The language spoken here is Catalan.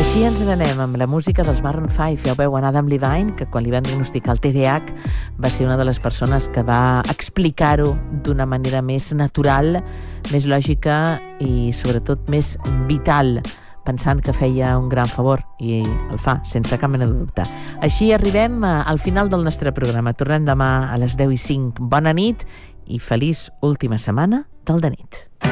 Així ens n'anem amb la música dels Maroon 5. Ja ho veu, en Adam Levine, que quan li van diagnosticar el TDAH va ser una de les persones que va explicar-ho d'una manera més natural, més lògica i sobretot més vital, pensant que feia un gran favor, i el fa, sense cap mena de dubte. Així arribem al final del nostre programa. Tornem demà a les 10:05. Bona nit i feliç última setmana del De Nit.